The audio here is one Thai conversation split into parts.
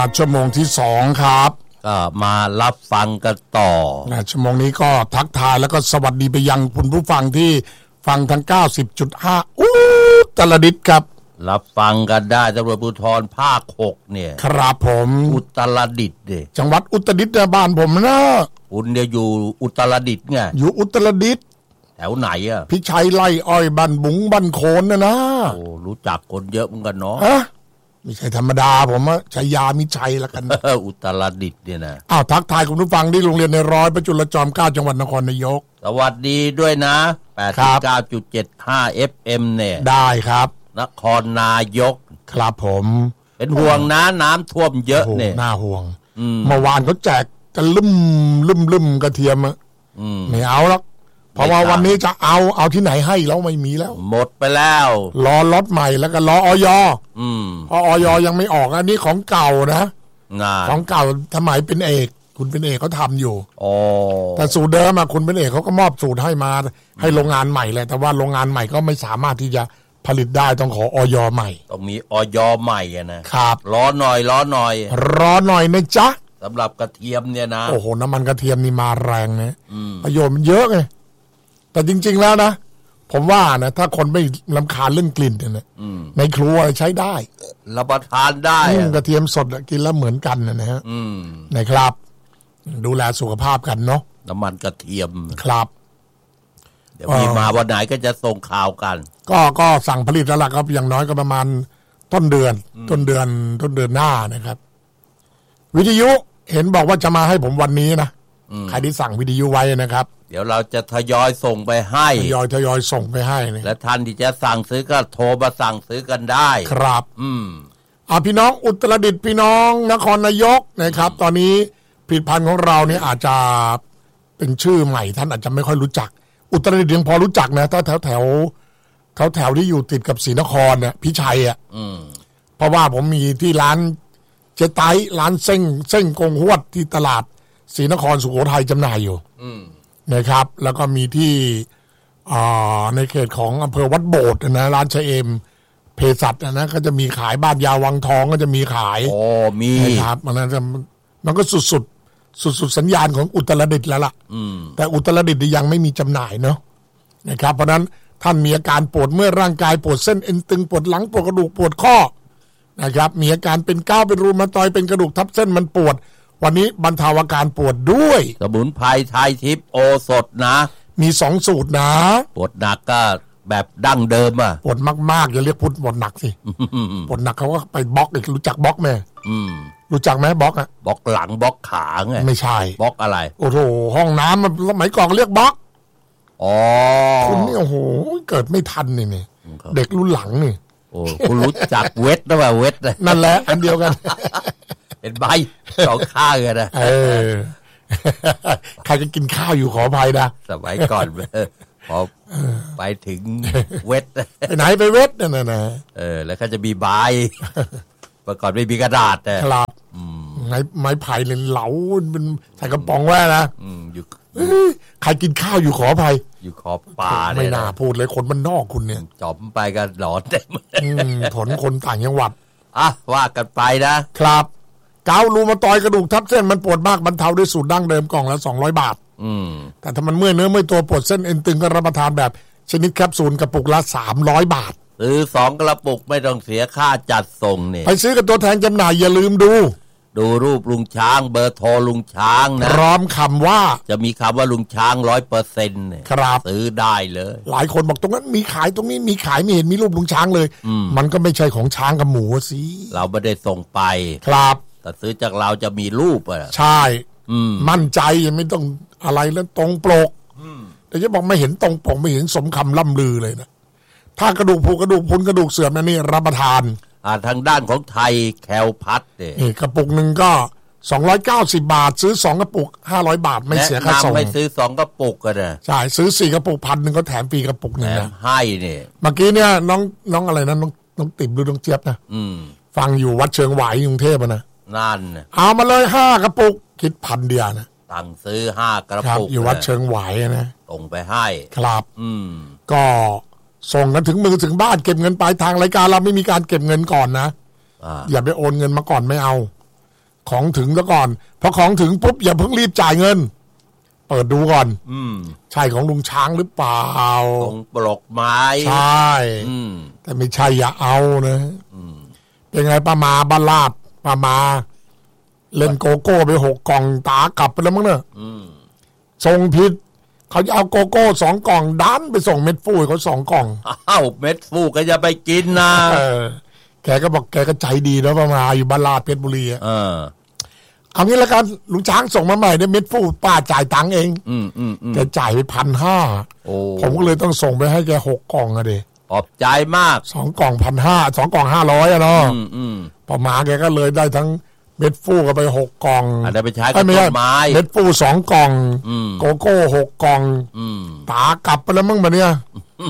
ชั่วโมงที่2ครับก็มารับฟังกันต่อชั่วโมงนี้ก็ทักทายแล้วก็สวัสดีไปยังคุณผู้ฟังที่ฟังทาง 90.5 อุตรดิตถ์ครับรับฟังกันได้ตำรวจภูธรภาค6เนี่ยครับผมอุตรดิตถ์ดิจังหวัดอุตรดิตถ์บ้านผมนะคุณเนี่ยอยู่อุตรดิตถ์ไงอยู่อุตรดิตถ์แถวไหนอ่ะพิชัยไร่อ้อยบ้านบุ๋งบ้านโคนนะโอ้รู้จักคนเยอะเหมือนกันเนาะไม่ใช่ธรรมดาผมว่าชัยยามิชัยละกันอุตรดิตถ์เนี่ยนะทักทายคุณผู้ฟังที่โรงเรียนในร้อยประจุลจอม9จังหวัดนครนายกสวัสดีด้วยนะ 89.75 FM เนี่ยได้ครับนครนายกครับผมเป็นห่วงนะน้ำท่วมเยอะเนี่ยน่าห่วงเมื่อวานเขาแจกกันลืมกระเทียมไม่เอาแล้วเพราะว่าวันนี้จะเอาที่ไหนให้แล้วไม่มีแล้วหมดไปแล้วรอล็อตใหม่แล้วก็รออยเพราะอยยังไม่ออกอันนี้ของเก่านะของเก่าสมัยเป็นเอกคุณเป็นเอกเขาทำอยู่แต่สูตรเดิมคุณเป็นเอกเขาก็มอบสูตรให้มาให้โรงงานใหม่เลยแต่ว่าโรงงานใหม่ก็ไม่สามารถที่จะผลิตได้ต้องขออยใหม่ต้องมีอยใหม่นะครับรอหน่อยนะจ๊ะสำหรับกระเทียมเนี่ยนะโอ้โหน้ำมันกระเทียมนี่มาแรงนะประโยชน์มันเยอะไงแต่จริงๆแล้วนะผมว่านะถ้าคนไม่รำคาญเรื่องกลิ่นเนี่ยในครัวใช้ได้รับประทานได้กระเทียมสดกินแล้วเหมือนกันนะฮะนะครับดูแลสุขภาพกันเนาะน้ำมันกระเทียมครับเดี๋ยวมีมาวันไหนก็จะส่งข่าวกันก็สั่งผลิตแล้วล่ะครับอย่างน้อยก็ประมาณต้นเดือนหน้านะครับวิทยุเห็นบอกว่าจะมาให้ผมวันนี้นะใครที่สั่งวิทยุไว้นะครับเดี๋ยวเราจะทยอยส่งไปให้ทยอยส่งไปให้นะและท่านที่จะสั่งซื้อก็โทรมาสั่งซื้อกันได้ครับพี่น้องอุตรดิตถ์พี่น้องนครนายกนะครับตอนนี้ผลิตภัณฑ์ของเราเนี่ยอาจจะเป็นชื่อใหม่ท่านอาจจะไม่ค่อยรู้จักอุตรดิตถ์ยังพอรู้จักนะถ้าแถวที่อยู่ติดกับศรีนครเนี่ยพิชัยเพราะว่าผมมีที่ร้านเจ๊ไต้ร้านเส้งกงหวดที่ตลาดศรีนครสุโขทัยจำหน่ายอยู่นะครับแล้วก็มีที่ในเขตของอำเภอวัดโบสถ์นะร้านชะเอมเภสัชนะก็จะมีขายบ้านยาวังทองก็จะมีขายมีนะครับมันก็สุดสัญญาณของอุตรดิตถ์แล้วล่ะแต่อุตรดิตถ์ยังไม่มีจำหน่ายเนาะนะครับเพราะนั้นท่านมีอาการปวดเมื่อยร่างกายปวดเส้นเอ็นตึงปวดหลังปวดกระดูกปวดข้อนะครับมีอาการเป็นก้าวเป็นรูมาตอยเป็นกระดูกทับเส้นมันปวดวันนี้บรรเทาอาการปวดด้วยสมุนไพรไทยทิพย์โอสถนะมี2สูตรนะปวดหนักก็แบบดั้งเดิมปวดมากๆอย่าเรียกปวดหนักสิปวดหนักเขาก็ไปบล็อกอีกรู้จักบล็อกไหมรู้จักไหมบล็อกบล็อกหลังบล็อกขาไงไม่ใช่บล็อกอะไรโอ้โหห้องน้ำมันสมัยก่อนเรียกบล็อกคุณนี่โอ้โหเกิดไม่ทันนี่เด็กรุ่นหลังนี่โอ้คุณรู้จักเวทนะว่าเวทนั่นแหละอันเดียวกันเป็นใบสองข้างกันนะใครจะกินข้าวอยู่ขออภัยนะสมัยก่อนพอไปถึงเวทไปไหนไปเวทนั่นนะแล้วก็จะมีใบเมื่อก่อนไม่มีกระดาษครับไม้ไผ่เลยเหลาเป็นใส่กระป๋องแว่นะอยู่ใครกินข้าวอยู่ขออภัยอยู่ขอบป่าไม่น่าพูดเลยคนมันนอกคุณเนี่ยจอมไปกันหลอนเต็มผลคนต่างจังหวัดว่ากันไปนะครับเกาลูมาตอยกระดูกทับเส้นมันปวดมากบรรเทาด้วยสูตรดั้งเดิมกล่องละ200 บาทแต่ถ้ามันเมื่อยเนื้อเมื่อยตัวปวดเส้นเอ็นตึงก็รับประทานแบบชนิดแคปซูลกระปุกละ300 บาทซื้อ2กระปุกไม่ต้องเสียค่าจัดส่งนี่ไปซื้อกับตัวแทนจำหน่ายอย่าลืมดูรูปลุงช้างเบอร์โทรลุงช้างนะพร้อมคำว่าจะมีคำว่าลุงช้าง 100% เนี่ยครับซื้อได้เลยหลายคนบอกตรงนั้นมีขายตรงนี้มีขายไม่เห็นมีรูปลุงช้างเลยมันก็ไม่ใช่ของช้างกับหมูสิเราไม่ได้ส่งไปครับแต่ซื้อจากเราจะมีรูปใช่มั่นใจไม่ต้องอะไรแล้วตรงปกแต่จะบอกไม่เห็นตรงปกไม่เห็นสมคำล่ำลือเลยนะถ้ากระดูกผูกกระดูกพรุนกระดูกเสื่อมนี่รับประทานทางด้านของไทยแคลพัดนี่กระปุกหนึ่งก็290 บาทซื้อ2กระปุก500 บาทไม่เสียค่าส่งไม่ซื้อ2กระปุกก็ได้ใช่ซื้อ4กระปุก1,000ก็แถมฟรีกระปุกนึงนะให้นี่เมื่อกี้เนี่ยน้องอะไรนะน้องติ๋มหรือน้องเจี๊ยบนะฟังอยู่วัดเชิงหวายกรุงเทพนะนั่นเอามาเลย5กระปุกคิด1,000เดียวนะตั้งซื้อ5กระปุกอยู่วัดเชิงหวายนะส่งไปให้ครับก็ส่งกันถึงมือถึงบ้านเก็บเงินปลายทางรายการเราไม่มีการเก็บเงินก่อนนะอย่าไปโอนเงินมาก่อนไม่เอาของถึงซะก่อนพอของถึงปุ๊บอย่าเพิ่งรีบจ่ายเงินเปิดดูก่อนใช่ของลุงช้างหรือเปล่าตรงปลอกไม้ใช่แต่ไม่ใช่อย่าเอานะเป็นไงป้ามาบ้านลาดป้ามาเล่นโกโก้ไป6 กล่องตากลับไปแล้วมั้งเนี่ยส่งผิดเขาจะเอาโกโก้2 กล่องดันไปส่งเม็ดฟูเขา2 กล่องเม็ดฟูก็จะไปกินนะแกก็บอกแกก็ใจดีแล้วป้ามาอยู่บ้านลาดเพชรบุรีเอางี้แล้วกันลุงช้างส่งมาใหม่เนี่ยเม็ดฟูป้าจ่ายตังค์เองแกจ่ายไป1,500ผมก็เลยต้องส่งไปให้แก6 กล่องอะดิขอบใจมาก 2 กล่อง1,500 2 กล่อง500อะเนาะพอมาแกก็เลยได้ทั้งเม็ดฟูก็ไป6 กล่องได้ไปใช้กับต้นไม้เม็ดฟู2 กล่องโกโก้6 กล่องตากลับไปแล้วมั้งมาเนี่ย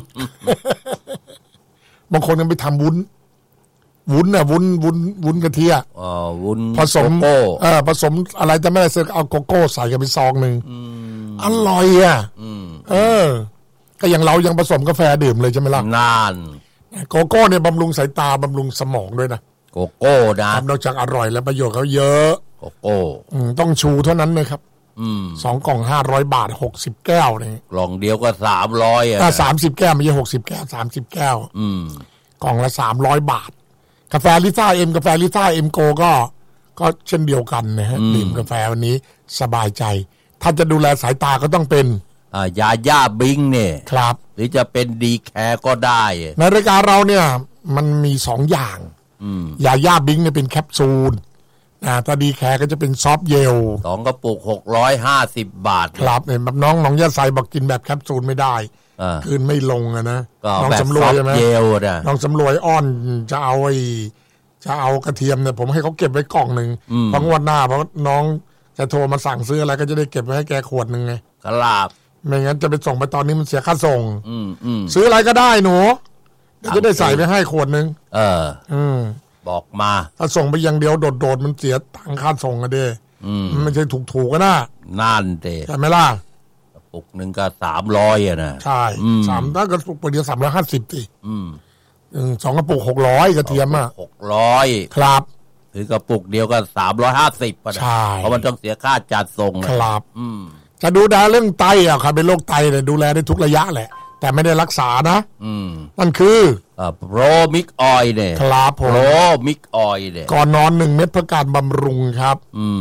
บางคนยังไปทำวุ้นน่ะวุ้นกะทิวุ้นผสมผสมอะไรจะไม่ได้เสร็จเอาโกโก้ใส่กันไปซองนึงอร่อยอ่ะก็อย่างเรายังผสมกาแฟดื่มเลยใช่ไหมล่ะนานโกโก้เนี่ยบำรุงสายตาบำรุงสมองด้วยนะโกโก้นะนอกจากอร่อยแล้วประโยชน์เขาเยอะโกโก้ต้องชูเท่านั้นเลยครับ2 กล่อง500 บาท60 แก้วนี่กล่องเดียวก็300 ถ้า30 แก้วไม่ใช่60 แก้ว30 แก้วกล่องละ300 บาทกาแฟลิซ่ากาแฟลิซ่าโกก็เช่นเดียวกันนะฮะดื่มกาแฟวันนี้สบายใจถ้าจะดูแลสายตาก็ต้องเป็นยาย่าบิงเนี่ยครับหรือจะเป็นดีแคร์ก็ได้ในรายการเราเนี่ยมันมี2 อย่างยาย่าบิงเนี่ยเป็นแคปซูลถ้าดีแคร์ก็จะเป็นซอฟต์เยล 2 กระปุก650 บาทครับเนี่ยแบบน้องย่าใสบอกกินแบบแคปซูลไม่ได้คืนไม่ลงนะน้องสำรวยใช่ไหมน้องสำรวยอ้อนจะเอากระเทียมเนี่ยผมให้เขาเก็บไว้กล่องนึงเพราะงวดหน้าเพราะน้องจะโทรมาสั่งซื้ออะไรก็จะได้เก็บไว้ให้แกขวดนึงไงครับไม่งั้นจะไปส่งไปตอนนี้มันเสียค่าส่งซื้ออะไรก็ได้หนูเดี๋ยวจะได้ใส่ไปให้ขวดนึงบอกมาถ้าส่งไปอย่างเดียวโดดมันเสียตังค่าส่งอะเด้มันไม่ใช่ถูกๆก็น่านั่นเด้ใช่ไหมล่ะปุกนึงก็300อ่ะนะใช่3ถ้ากระปุกเดียว350สิ2 กระปุก600กระเทียมอ่ะ 600 ครับหรือกระปุกเดียวก็350ป่ะเพราะมันต้องเสียค่าจัดส่งครับจะดูแลเรื่องไตครับเป็นโรคไตเนี่ยดูแลได้ทุกระยะแหละแต่ไม่ได้รักษานะมันคือโปรมิกออยล์เนี่ยครับผมโปรมิกออยล์เนี่ยก่อนนอน1 เม็ดเพื่อการบำรุงครับ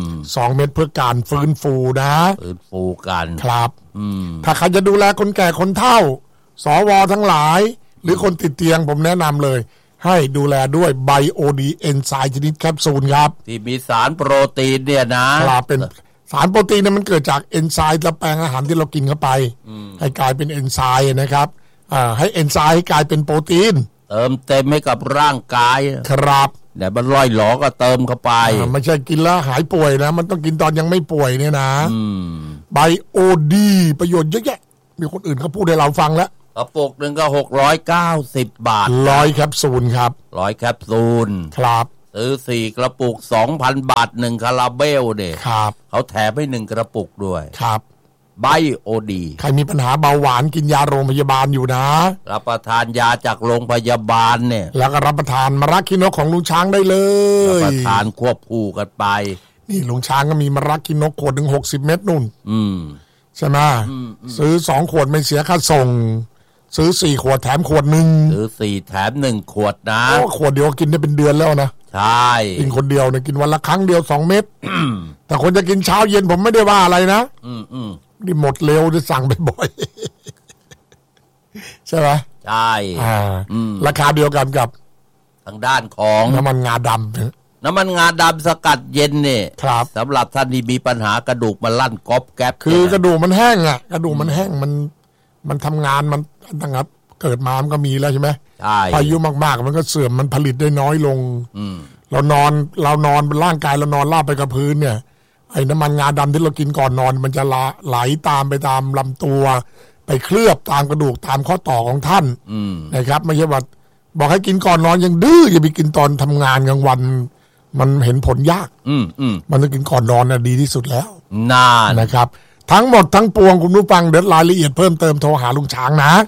2 เม็ดเพื่อการฟื้นฟูนะฟื้นฟูกันครับถ้าใครจะดูแลคนแก่คนเฒ่าสวทั้งหลายหรือคนติดเตียงผมแนะนำเลยให้ดูแลด้วยไบโอดีเอนไซม์ชนิดแคปซูลครับที่มีสารโปรตีนเนี่ยนะครับเป็นสารโปรตีนเนี่ยมันเกิดจากเอนไซม์และแปลงอาหารที่เรากินเข้าไปให้กลายเป็นเอนไซม์นะครับให้เอนไซม์ให้กลายเป็นโปรตีนเติมเต็มให้กับร่างกายครับแต่มันร่อยหลอก็เติมเข้าไปไม่ใช่กินแล้วหายป่วยนะมันต้องกินตอนยังไม่ป่วยเนี่ยนะไบโอดีประโยชน์เยอะแยะมีคนอื่นเขาพูดให้เราฟังแล้วกระปุกนึงก็690 บาท 100 แคปซูลครับ 100 แคปซูลครับซื้อ4 กระปุก 2,000 บาท1 คาราเบลเนี่ยครับเขาแถมให้1 กระปุกด้วยครับไบโอดีใครมีปัญหาเบาหวานกินยาโรงพยาบาลอยู่นะรับประทานยาจากโรงพยาบาลเนี่ยแล้วก็รับประทานมะระคินกของลุงช้างได้เลยรับประทานควบคู่กันไปนี่ลุงช้างก็มีมะระคินกขวดถึง60 เม็ดนู่นใช่ไหมซื้อ2 ขวดไม่เสียค่าส่งซื้อ4 ขวดแถมขวดนึงซื้อ4แถม1 ขวดนะขวดเดียวกินได้เป็นเดือนแล้วนะใช่กินคนเดียวเนี่ยกินวันละครั้งเดียว2 เม็ดแต่คนจะกินเช้าเย็นผมไม่ได้ว่าอะไรนะนี่หมดเร็วจะสั่งบ่อยๆใช่ไหมใช่ราคาเดียวกันกับทางด้านของน้ำมันงาดำน้ำมันงาดำสกัดเย็นเนี่ยครับสำหรับท่านที่มีปัญหากระดูกมันลั่นก๊อบแก๊บคือกระดูกมันแห้งอ่ะกระดูกมันแห้งมันทำงานมันตั้งแต่เกิดมามันก็มีแล้วใช่ไหมใช่อายุมากๆมันก็เสื่อมมันผลิตได้น้อยลงเรานอนร่างกายเรานอนราบไปกับพื้นเนี่ยไอ้น้ำมันงาดำที่เรากินก่อนนอนมันจะไหลตามไปตามลำตัวไปเคลือบตามกระดูกตามข้อต่อของท่านนะครับไม่ใช่ว่าบอกให้กินก่อนนอนยังดื้ออย่าไปกินตอนทำงานกลางวันมันเห็นผลยากมันต้องกินก่อนนอนน่ะดีที่สุดแล้วนะครับทั้งหมดทั้งปวงคุณผู้ฟังเดี๋ยวรายละเอียดเพิ่มเติมโทรหาลุงช้างนะ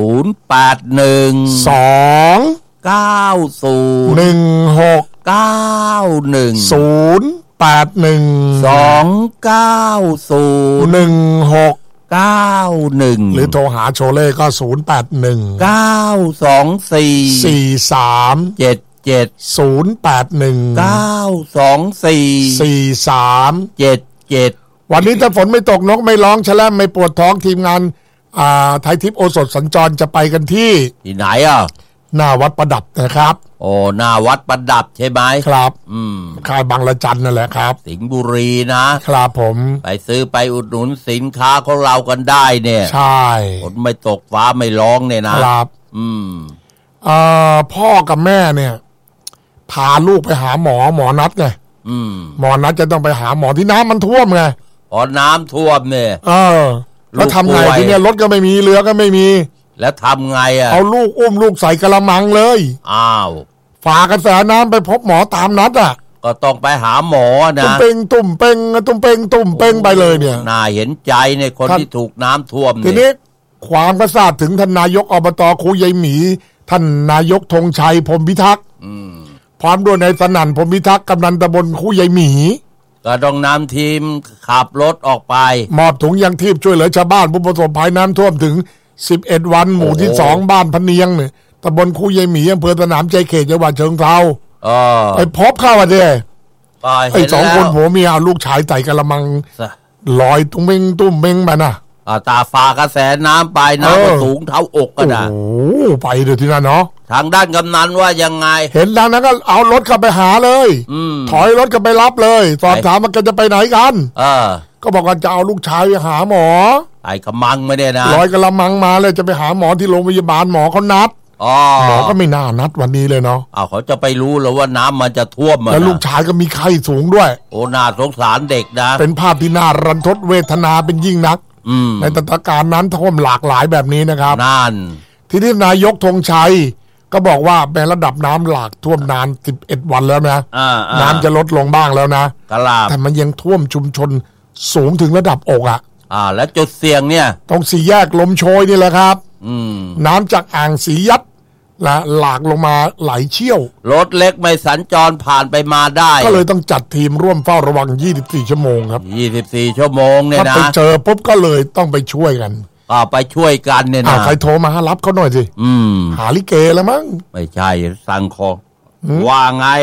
081 2 90 16 91 0 081 290 1691หรือโทรหาโชเล่ก็081 924 4377 924 4377 วันนี้ถ้าฝนไม่ตกนกไม่ร้องแฉลมไม่ปวดท้องทีมงานไทยทิพย์โอสถสัญจรจะไปกันที่ไหนอ่ะหน้าวัดประดับนะครับโอ้หน้าวัดประดับใช่ไหมครับค่ายบางละจันนั่นแหละครับสิงห์บุรีนะครับผมไปซื้อไปอุดหนุนสินค้าของเรากันได้เนี่ยใช่ฝนไม่ตกฟ้าไม่ร้องเนี่ยนะครับพ่อกับแม่เนี่ยพาลูกไปหาหมอนัดไงหมอนัดจะต้องไปหาหมอที่น้ำมันท่วมไงพอน้ำท่วมเนี่ยแล้วทำไงทีเนี้ยรถก็ไม่มีเรือก็ไม่มีแล้วทำไงอ่ะเอาลูกอุ้มลูกใส่กระมังเลยอ้าวฝากระแสน้ำไปพบหมอตามนัดอ่ะก็ต้องไปหาหมอนะตุ่มเป่งไปเลยเนี่ยน่าเห็นใจในคนที่ถูกน้ำท่วมทีนี้ความกระซาบถึงท่านนายกอบต.คูยายหมีท่านนายกธงชัยพรหมพิทักษ์พร้อมด้วยนายสนั่นพรหมพิทักษ์กำนันตำบลคูยายหมีก็ต้องนำทีมขับรถออกไปมอบถุงยังชีพช่วยเหลือชาวบ้านผู้ประสบภัยน้ำท่วมถึง11 วันหมู่ที่2บ้านพะเนียงเนี่ยตำบลคูยายหมีอำเภอสนามชัยเขตจังหวัดเชิงเทราไปพบเข้ามาดิไอ้2 คนผัวเมียลูกชายใส่กระมังลอยตุ้มเม้งมาน่ะตาฟ้ากระแสน้ำไปน้ำก็สูงเท่าอกกันนะโอ้ไปเดี๋ยวที่นั่นเนาะทางด้านกำนันว่ายังไงเห็นดังนั้นก็เอารถเข้าไปหาเลยถอยรถเข้าไปรับเลยสอบถามมันจะไปไหนกันก็บอกว่าจะเอาลูกชายไปหาหมอไอ้กระมังไม่ได้นะลอยกระมังมาเลยจะไปหาหมอที่โรงพยาบาลหมอเขานัดหมอก็ไม่น่านัดวันนี้เลยเนาะเขาจะไปรู้หรือว่าน้ำมันจะท่วมแล้วลูกชายก็มีไข้สูงด้วยโอ้น่าสงสารเด็กนะเป็นภาพที่น่ารันทดเวทนาเป็นยิ่งนักในสถานการณ์นั้นท่วมหลากหลายแบบนี้นะครับนั่นที่นี่นายกธงชัยก็บอกว่าแม้ระดับน้ำหลากท่วมนาน11 วันแล้วนะน้ำจะลดลงบ้างแล้วนะแต่มันยังท่วมชุมชนสูงถึงระดับอกแล้วจุดเสี่ยงเนี่ยตรง4 แยกลมโชยนี่แหละครับน้ำจากอ่างสียัดและหลากลงมาไหลเชี่ยวรถเล็กไม่สัญจรผ่านไปมาได้ก็เลยต้องจัดทีมร่วมเฝ้าระวัง24 ชั่วโมงครับ 24 ชั่วโมงเนี่ยนะถ้าไปเจอปุ๊บก็เลยต้องไปช่วยกันไปช่วยกันเนี่ยนะใครโทรมารับเขาหน่อยสิหาลิเกแล้วมั้งไม่ใช่สั่งของว่าไง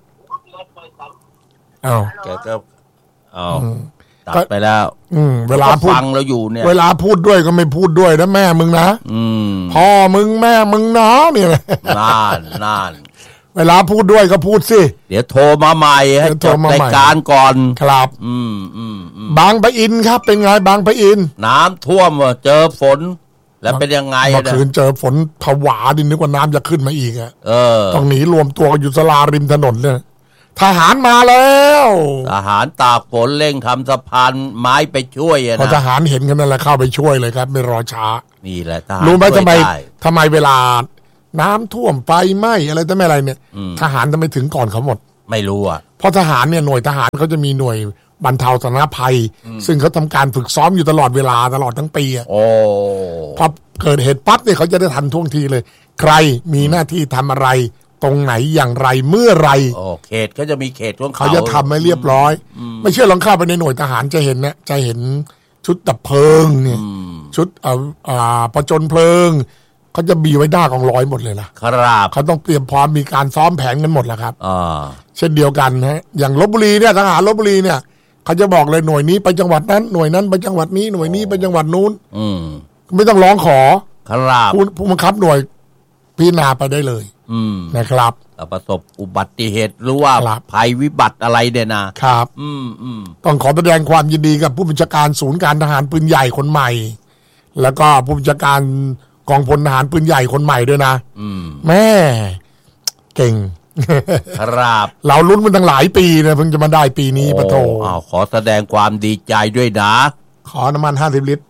แกก็ตัดไปแล้วเวลาพูดฟังแล้วอยู่เนี่ยเวลาพูดด้วยก็ไม่พูดด้วยนะแม่มึงนะพ่อมึงแม่มึงนะเนี่ยนั่นเวลาพูดด้วยก็พูดสิเดี๋ยวโทรมาใหม่ให้จบรายการก่อนครับบางปะอินครับเป็นไงบางปะอินน้ำท่วมเจอฝนแล้วเป็นยังไงเมื่อคืนเจอฝนผวาดินนึกว่าน้ำจะขึ้นมาอีกต้องหนีรวมตัวกันอยู่ศาลาริมถนนเนี่ยทหารมาแล้วทหารตากฝนเร่งทำสะพานไม้ไปช่วยนะพอทหารเห็นกันนั่นแหละเข้าไปช่วยเลยครับไม่รอช้านี่แหละทหารรู้ไหมทำไมเวลาน้ำท่วมไฟไหม้อะไรตั้งอะไรเนี่ยทหารทำไมถึงก่อนเขาหมดไม่รู้เพราะทหารเนี่ยหน่วยทหารเขาจะมีหน่วยบรรเทาสาธารณภัยซึ่งเขาทำการฝึกซ้อมอยู่ตลอดเวลาตลอดทั้งปีพอเกิดเหตุปั๊บเนี่ยเขาจะได้ทันท่วงทีเลยใครมีหน้าที่ทำอะไรตรงไหนอย่างไรเมื่อไรเขตเขาจะมีเขตของเขาจะทำให้เรียบร้อยไม่เชื่อลองเข้าไปในหน่วยทหารจะเห็นนะจะเห็นชุดดับเพลิงเนี่ยชุดประจนเพลิงเขาจะบีไว้หน้ากองร้อยหมดเลยนะครับเขาต้องเตรียมพร้อมมีการซ้อมแผนกันหมดแล้วครับเช่นเดียวกันฮะอย่างลพบุรีเนี่ยทหารลพบุรีเนี่ยเขาจะบอกเลยหน่วยนี้ไปจังหวัดนั้นหน่วยนั้นไปจังหวัดนี้หน่วยนี้ไปจังหวัดนู้นไม่ต้องร้องขอครับผู้บังคับหน่วยพิจารณาไปได้เลยนะครับประสบอุบัติเหตุหรือว่าภัยวิบัติอะไรเนี่ยนะครับต้องขอแสดงความยินดีกับผู้บัญชาการศูนย์การทหารปืนใหญ่คนใหม่แล้วก็ผู้บัญชาการกองพลทหารปืนใหญ่คนใหม่ด้วยนะแม่เก่งครับเราลุ้นมันตั้งหลายปีนะเพิ่งจะมาได้ปีนี้ปะโถขอแสดงความดีใจด้วยนะขอน้ำมัน50 ลิตร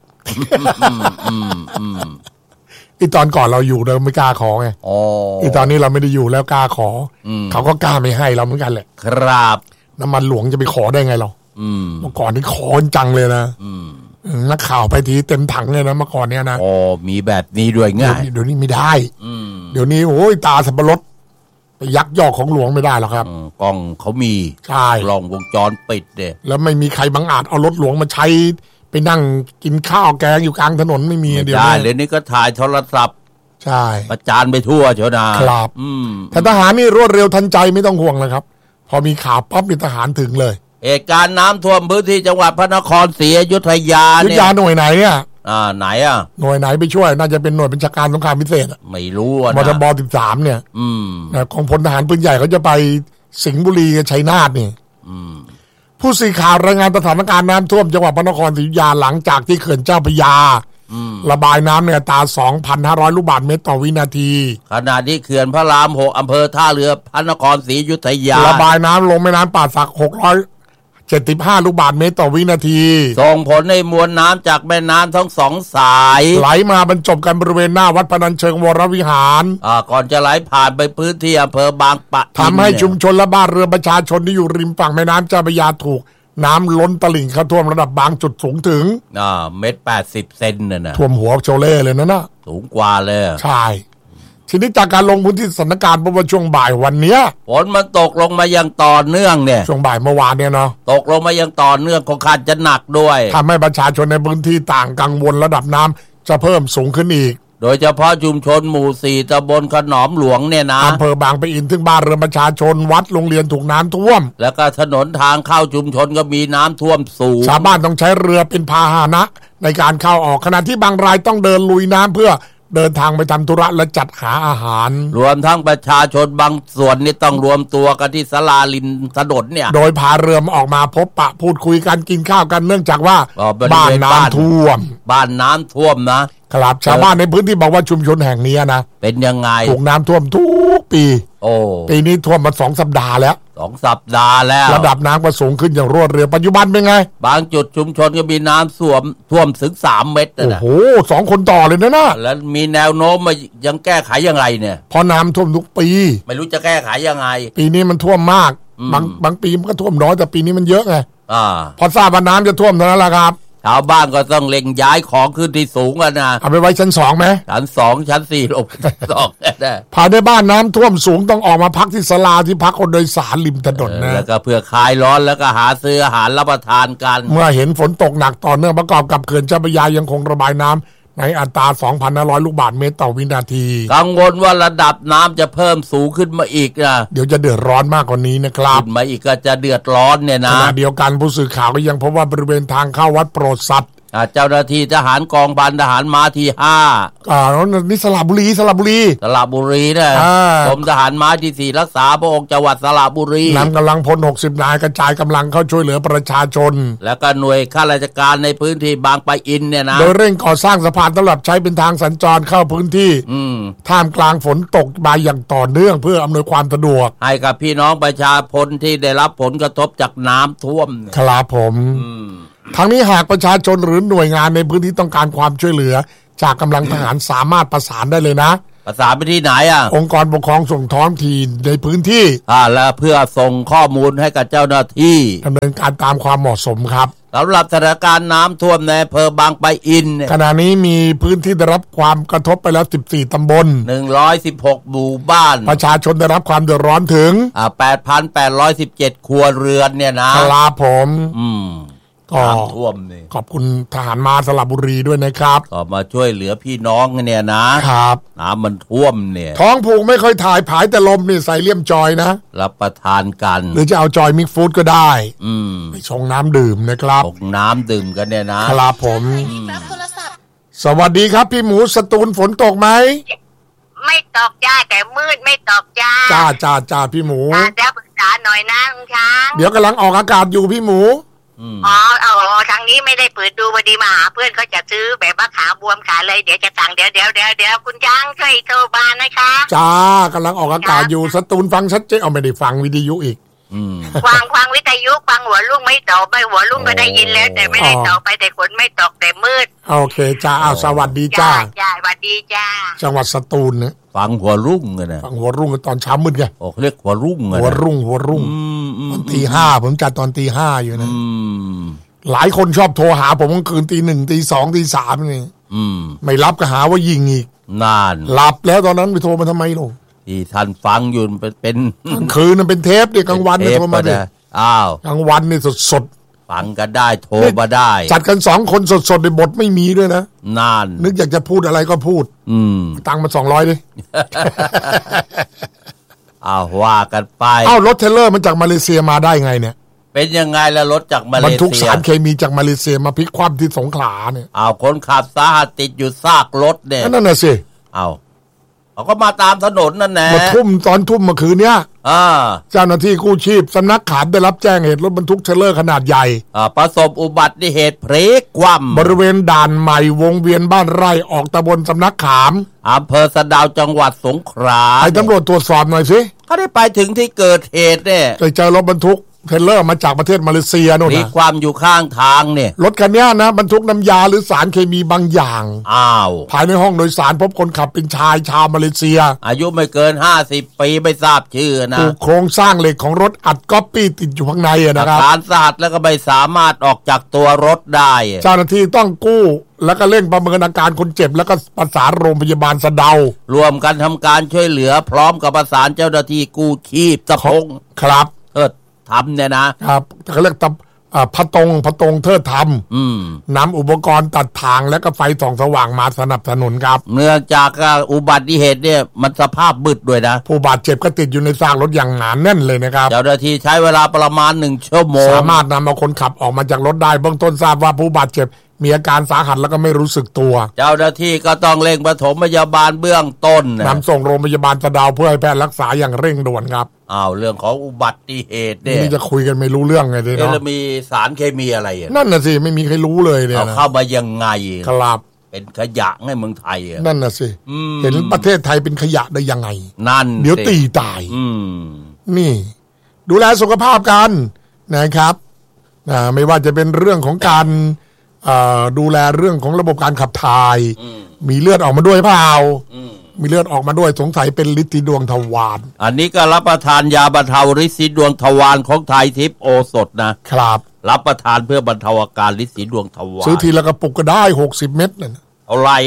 อีตอนก่อนเราอยู่เราไม่กล้าขอไงอีตอนนี้เราไม่ได้อยู่แล้วกล้าขอเขาก็กล้าไม่ให้เราเหมือนกันแหละครับน้ำมันหลวงจะไปขอได้ไงเราเมื่อก่อนนี่ขอจังเลยนะนักข่าวไปทีเต็มถังเลยนะเมื่อก่อนเนี้ยนะมีแบบนี้ด้วยง่ายเดี๋ยวนี้ไม่ได้เดี๋ยวนี้โอ้ยตาสับปะรดไปยักยอกของหลวงไม่ได้หรอกครับกล้องเขามีใช่กล้องวงจรปิดเด้แล้วไม่มีใครบังอาจเอารถหลวงมาใช้ไปนั่งกินข้าวแกงอยู่กลางถนนไม่มีเดียวได้เลยนี่ก็ถ่ายโทรศัพท์ใช่ประจานไปทั่วเชียวนะครับแต่ทหารนี่รวดเร็วทันใจไม่ต้องห่วงนะครับพอมีข่าวปั๊บนี่ทหารถึงเลยเหตุการณ์น้ำท่วมพื้นที่จังหวัดพระนครศรีอยุธยาเนี่ยหน่วยไหนเนี่ยไหนหน่วยไหนไปช่วยน่าจะเป็นหน่วยบัญชาการสงครามพิเศษไม่รู้นะมทบ13เนี่ยของพลทหารปืนใหญ่เขาจะไปสิงห์บุรีกับชัยนาทนี่ผู้สื่อข่าวรายงานสถานการณ์น้ำท่วมจังหวัดพระนครศรีอยุธยาหลังจากที่เขื่อนเจ้าพระยาระบายน้ำในอัตรา 2,500 ลูกบาศก์เมตรต่อวินาทีขณะที่เขื่อนพระราม 6อำเภอท่าเรือพระนครศรีอยุธยาระบายน้ำลงแม่น้ำป่าสัก675 ลูกบาศก์เมตรต่อวินาทีส่งผลให้มวลน้ำจากแม่น้ำทั้งสองสายไหลมาบรรจบกันบริเวณหน้าวัดพนัญเชิงวรวิหารก่อนจะไหลผ่านไปพื้นที่อำเภอบางปะอินทำให้ชุมชนและบ้านเรือนประชาชนที่อยู่ริมฝั่งแม่น้ำเจ้าพระยาถูกน้ำล้นตลิ่งเข้าท่วมระดับบางจุดสูงถึง 1.80 เซนน่ะท่วมหัวโชเล่เลยนะสูงกว่าเลยใช่ทีนี้จากการลงพื้นที่สถานการณ์เพราะว่าช่วงบ่ายวันนี้ฝนมันตกลงมาอย่างต่อเนื่องเนี่ยช่วงบ่ายเมื่อวานเนี่ยเนาะตกลงมาอย่างต่อเนื่องคงขาดจะหนักด้วยทำให้ประชาชนในพื้นที่ต่างกังวลระดับน้ำจะเพิ่มสูงขึ้นอีกโดยเฉพาะชุมชนหมู่4ตำบลขนอมหลวงเนี่ยนะอำเภอบางปะอินถึงบ้านเรือนประชาชนวัดโรงเรียนถูกน้ำท่วมแล้วก็ถนนทางเข้าชุมชนก็มีน้ำท่วมสูงชาวบ้านต้องใช้เรือเป็นพาหนะในการเข้าออกขณะที่บางรายต้องเดินลุยน้ำเพื่อเดินทางไปทำธุระและจัดหาอาหารรวมทั้งประชาชนบางส่วนนี่ต้องรวมตัวกันที่ศาลาริมถนนเนี่ยโดยพาเรือออกมาพบปะพูดคุยกันกินข้าวกันเนื่องจากว่าบ้านน้ำท่วมนะครับชาวบ้านในพื้นที่บอกว่าชุมชนแห่งนี้นะเป็นยังไงถูกน้ำท่วมทุกปีปีนี้ท่วมมา2 สัปดาห์แล้ว 2 สัปดาห์แล้วระดับน้ำก็สูงขึ้นอย่างรวดเร็วปัจจุบันเป็นไงบางจุดชุมชนก็มีน้ำท่วมถึง3 เมตรนะโอ้โห2 คนต่อเลยนะแล้วมีแนวโน้มมายังแก้ไขยังไงเนี่ยพอน้ำท่วมทุกปีไม่รู้จะแก้ไขยังไงปีนี้มันท่วมมากบางปีมันก็ท่วมน้อยแต่ปีนี้มันเยอะไงพอทราบว่าน้ำจะท่วมเท่านั้นแหละครับชาวบ้านก็ต้องเล็งย้ายของขึ้นที่สูงกันนะเอาไปไว้ชั้น2ไหมชั้น2ชั้น4ลงชั้น2ได้ภายในบ้านน้ำท่วมสูงต้องออกมาพักที่ศาลาที่พักคนโดยสารริมถนนนะแล้วก็เพื่อคลายร้อนแล้วก็หาซื้ออาหารรับประทานกันเมื่อเห็นฝนตกหนักต่อเนื่องประกอบกับเขื่อนเจ้าพระยายังคงระบายน้ำในอัตรา 2,500 ลูกบาศก์เมตรต่อวินาทีกังวลว่าระดับน้ำจะเพิ่มสูงขึ้นมาอีกนะเดี๋ยวจะเดือดร้อนมากกว่านี้นะครับขึ้นมาอีกก็จะเดือดร้อนเนี่ยนะขณะเดียวกันผู้สื่อข่าวก็ยังพบว่าบริเวณทางเข้าวัดโปรดสัตว์เจ้าหน้าที่ทหารกองพันทหารม้าที่5 นี่สระบุรีนะกรมทหารม้าที่4รักษาพระองค์จังหวัดสระบุรีนำกำลังพล60 นายกระจายกำลังเข้าช่วยเหลือประชาชนแล้วก็หน่วยข้าราชการในพื้นที่บางปะอินเนี่ยนะโดยเร่งก่อสร้างสะพานสำหรับใช้เป็นทางสัญจรเข้าพื้นที่ท่ามกลางฝนตกมาอย่างต่อเนื่องเพื่ออำนวยความสะดวกให้กับพี่น้องประชาชนที่ได้รับผลกระทบจากน้ำท่วมครับผมทั้งนี้หากประชาชนหรือหน่วยงานในพื้นที่ต้องการความช่วยเหลือจากกำลังทหารสามารถประสานได้เลยนะประสานไปที่ไหนองค์กรปกครองส่งท้องถิ่นในพื้นที่แล้วเพื่อส่งข้อมูลให้กับเจ้าหน้าที่ดำเนินการตามความเหมาะสมครับสำหรับสถานการณ์น้ำท่วมในอำเภอบางปะอินขณะนี้มีพื้นที่ได้รับความกระทบไปแล้ว14 ตำบล 116 หมู่บ้านประชาชนได้รับความเดือดร้อนถึง 8,817 ครัวเรือนเนี่ยนะครับผมน้ำท่วมนี่ขอบคุณทหารมาสระบุรีด้วยนะครับก็มาช่วยเหลือพี่น้องเนี่ยนะครับน้ำมันท่วมเนี่ยท้องผูกไม่ค่อยถ่ายผายแต่ลมนี่ใส่เลี่ยมจอยนะรับประทานกันหรือจะเอาจอยมิกฟู้ดก็ได้ไปชงน้ำดื่มนะครับชงน้ำดื่มกันเนี่ยนะครับผมสวัสดีครับพี่หมูสตูลฝนตกไหมไม่ตกจ้าแต่มืดไม่ตกจ้าจ้าพี่หมูเดี๋ยวปรึกษาหน่อยนะคุณช้างเดี๋ยวกำลังออกอากาศอยู่พี่หมูทางนี้ไม่ได้เปิดดูพอดีมาหาเพื่อนเขาจะซื้อแบบว่าขาบวมขาเลยเดี๋ยวจะสั่งเดี๋ยวคุณช้างช่วยโทรมานะคะจ้ากำลังออกอากาศอยู่สตูลฟังชัดเจนไม่ได้ฟังวิทยุอีกฟังวิทยุฟังหัวลุ่งไม่ตกไปหัวลุ่งก็ได้ยินแล้วแต่ไม่ได้ตกไปแต่ฝนไม่ตกแต่มืดโอเคจ้าสวัสดีจ้าสวัสดีจ้าจังหวัดสตูลนะฟังหัวรุ่งกันนะฟังหัวรุ่งตอนเช้ามืดไงเรียกหัวรุ่งหัวรุ่งตอนตี 5ผมจัดตอนตี 5อยู่นะหลายคนชอบโทรหาผมกลางคืนตี 1ตี 2ตี 3นี่ไม่รับก็หาว่ายิงอีกนานหลับแล้วตอนนั้นไปโทรมาทำไมลูกที่ท่านฟังอยู่เป็นกลางคืนมันเป็นเทปดิกลางวันเนี่ยโทรมาดิอ้าวกลางวันนี่สดฟังกันได้โทรมาได้จัดกัน2 คนสดๆในบทไม่มีด้วยนะนานนึกอยากจะพูดอะไรก็พูดตังค์มา200ดิว่ากันไปรถเทรลเลอร์มันจากมาเลเซียมาได้ไงเนี่ยเป็นยังไงล่ะรถจากมาเลเซียบรรทุกสารเคมีจากมาเลเซียมาพลิกคว่ำที่สงขลาเนี่ยคนขับสาหัสติดอยู่ซากรถเนี่ยนั่นน่ะสิเขาก็มาตามถนนนั่นแหละตอนทุ่มเมื่อคืนเนี้ยเจ้าหน้าที่กู้ชีพสำนักขามได้รับแจ้งเหตุรถบรรทุกเทรลเลอร์ขนาดใหญ่ประสบอุบัติเหตุพลิกคว่ำบริเวณด่านใหม่วงเวียนบ้านไร่ออกตำบลสำนักขามอำเภอสะดาวจังหวัดสงขลาให้ตำรวจตรวจสอบหน่อยสิเขาได้ไปถึงที่เกิดเหตุเนี่ยเจอรถบรรทุกเทรลเลอร์มาจากประเทศมาเลเซียโน่นมีความอยู่ข้างทางเนี่ยรถคันนี้นะบรรทุกน้ำยาหรือสารเคมีบางอย่างภายในห้องโดยสารพบคนขับเป็นชายชาวมาเลเซียอายุไม่เกิน50 ปีไม่ทราบชื่อนะถูกโครงสร้างเหล็กของรถอัดก๊อปปี้ติดอยู่ข้างในนะครับอาการสาหัสแล้วก็ไม่สามารถออกจากตัวรถได้เจ้าหน้าที่ต้องกู้แล้วก็เร่งประเมินอาการคนเจ็บแล้วก็ประสานโรงพยาบาลสะเดารวมกันทำการช่วยเหลือพร้อมกับประสานเจ้าหน้าที่กู้ชีพตะพงครับทำเนี่ยนะครับเขาเรียกพะตงเทิดทำนำอุปกรณ์ตัดทางและก็ไฟส่องสว่างมาสนับสนุนครับเนื่องจากอุบัติเหตุเนี่ยมันสภาพมืดด้วยนะผู้บาดเจ็บก็ติดอยู่ในซากรถอย่างหนาแน่นเลยนะครับเจ้าหน้าที่ใช้เวลาประมาณ1 ชั่วโมงสามารถนำเอาคนขับออกมาจากรถได้เบื้องต้นทราบว่าผู้บาดเจ็บมีอาการสาหัสแล้วก็ไม่รู้สึกตัวเจ้าหน้าที่ก็ต้องเร่งปฐมพยาบาลเบื้องต้นนำส่งโรงพยาบาลสะดาวเพื่อให้แพทย์รักษาอย่างเร่งด่วนครับเรื่องของอุบัติเหตุเนี่ยนี่จะคุยกันไม่รู้เรื่องไงเนาะแล้วมีสารเคมีอะไรนั่นน่ะสิไม่มีใครรู้เลยเนี่ยเข้ามายังไงครับเป็นขยะในเมืองไทยนั่นน่ะสิเห็นประเทศไทยเป็นขยะได้ยังไงนั่นเดี๋ยวตีตายนี่ดูแลสุขภาพกันนะครับไม่ว่าจะเป็นเรื่องของการดูแลเรื่องของระบบการขับถ่ายมีเลือดออกมาด้วยเปล่ามีเลือดออกมาด้วยสงสัยเป็นฤทธิ์ดวงทวารอันนี้ก็รับประทานยาบรรเทาฤทธิ์ดวงทวารของไทยทิพย์โอสถนะครับรับประทานเพื่อบรรเทาอาการฤทธิ์ดวงทวารซื้อทีละกระปุกก็ได้60 เม็ดนั่นเอาไร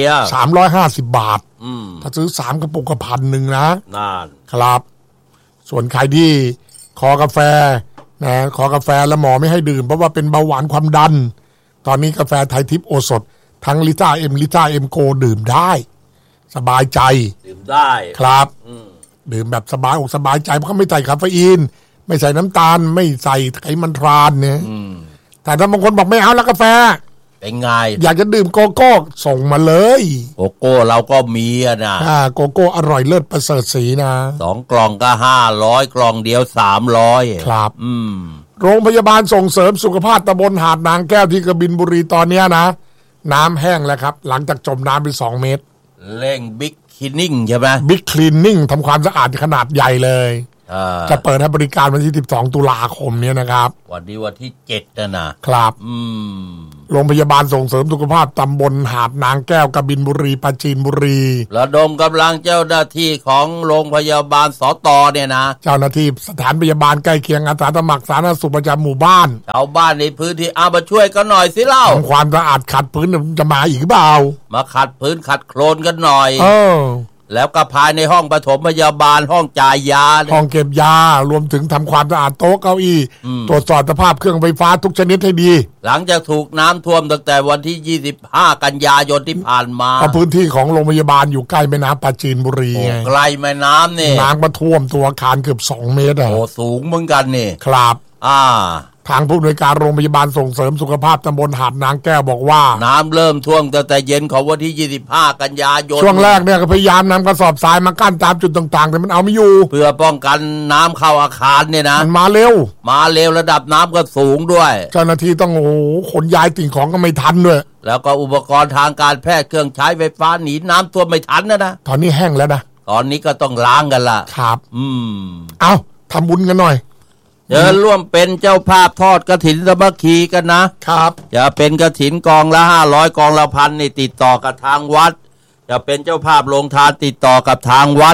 350 บาทถ้าซื้อ3 กระปุกก็1,000นะครับส่วนใครที่ขอกาแฟขอกาแฟแล้วหมอไม่ให้ดื่มเพราะว่าเป็นเบาหวานความดันตอนนี้กาแฟไทยทิพย์โอสถทั้งลิต้าเอ็มโกดื่มได้สบายใจดื่มได้ครับดื่มแบบสบายอกสบายใจเพราะเขาไม่ใส่คาเฟอีนไม่ใส่น้ำตาลไม่ใส่ไขมันทรานเนี่ยแต่ถ้าบางคนบอกไม่เอาแล้วกาแฟเป็นไงอยากจะดื่มโกโก้ส่งมาเลยโกโก้เราก็มีนะโกโก้อร่อยเลิศประเสริฐสีนะ 2 กล่องก็500กล่องเดียว300 ครับโรงพยาบาลส่งเสริมสุขภาพตำบลหาดนางแก้วที่กบินบุรีตอนนี้นะน้ำแห้งแล้วครับหลังจากจมน้ำไป2 เมตรเร่งบิ๊กคลีนนิ่งใช่ไหมบิ๊กคลีนนิ่งทำความสะอาดขนาดใหญ่เลยจะเปิดให้บริการวันที่12 ตุลาคมนี้นะครับวันนี้วันที่7 นะครับโรงพยาบาลส่งเสริมสุขภาพตำบลหาดนางแก้วกบินบุรีปราจีนบุรีระดมกำลังเจ้าหน้าที่ของโรงพยาบาลสต.เนี่ยนะเจ้าหน้าที่สถานพยาบาลใกล้เคียงอาสาสมัครสาธารณสุขประจำหมู่บ้านชาวบ้านในพื้นที่มาช่วยกันหน่อยสิเล่าทำความสะอาดขัดพื้นจะมาอีกเปล่ามาขัดพื้นขัดโคลนกันหน่อยแล้วก็ภายในห้องปฐมพยาบาลห้องจ่ายยาห้องเก็บยารวมถึงทำความสะอาดโต๊ะเก้าอี้ตรวจสอบสภาพเครื่องไฟฟ้าทุกชนิดให้ดีหลังจากถูกน้ำท่วมตั้งแต่วันที่25 กันยายนที่ผ่านมาพื้นที่ของโรงพยาบาลอยู่ใกล้แม่น้ำปราจีนบุรีไงใกล้แม่น้ำนี่น้ำมาท่วมตัวอาคารเกือบ2 เมตรสูงเหมือนกันนี่ครับทางผู้อำนวยการโรงพยาบาลส่งเสริมสุขภาพตำบลหาดนางแก้วบอกว่าน้ำเริ่มท่วมตั้งแต่เย็นของวันที่25 กันยายนช่วงแรกเนี่ยก็พยายามนำกระสอบทรายมากั้นตามจุดต่างๆแต่มันเอาไม่อยู่เพื่อป้องกันน้ำเข้าอาคารเนี่ยนะมันมาเร็วระดับน้ำก็สูงด้วยเจ้าหน้าที่ต้องขนย้ายสิ่งของก็ไม่ทันด้วยแล้วก็อุปกรณ์ทางการแพทย์เครื่องใช้ไฟฟ้าหนีน้ำท่วมไม่ทันนะตอนนี้แห้งแล้วนะตอนนี้ก็ต้องล้างกันละครับเอาทำบุญกันหน่อยร่วมเป็นเจ้าภาพทอดกฐินสามัคคีกันนะครับจะเป็นกฐินกองละ500กองละ1,000นี่ติดต่อกับทางวัดจะเป็นเจ้าภาพโรงทานติดต่อกับทางวัด